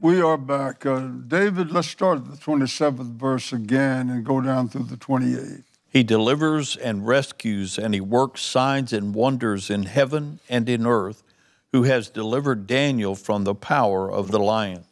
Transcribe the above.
We are back. David, let's start at the 27th verse again and go down through the 28th. He delivers and rescues, and he works signs and wonders in heaven and in earth, who has delivered Daniel from the power of the lion.